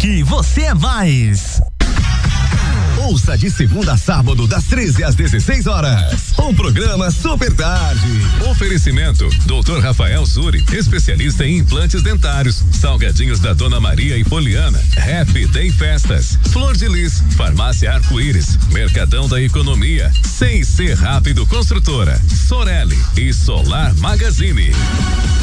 Unique, você é mais. Ouça de segunda a sábado, das 13 às 16 horas. O programa Super Tarde. Oferecimento: Dr. Rafael Zuri, especialista em implantes dentários. Salgadinhos da Dona Maria e Poliana. Happy Day Festas. Flor de Lis. Farmácia Arco-Íris. Mercadão da Economia. Sem Ser Rápido Construtora. Sorelli e Solar Magazine.